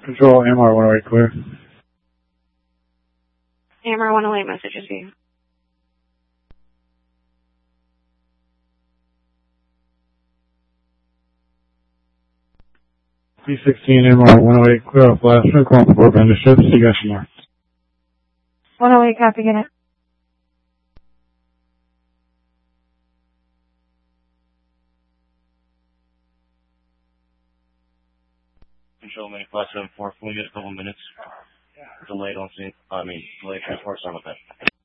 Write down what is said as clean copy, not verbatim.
Control AMR 108 clear. AMR 108 message is you. P16 AMR 108 clear off last room, calling for board vendor ships, CSMR. 108 copy, get it. Control main class 74, can we get a couple minutes? Delayed on scene, delayed transport, sorry about that.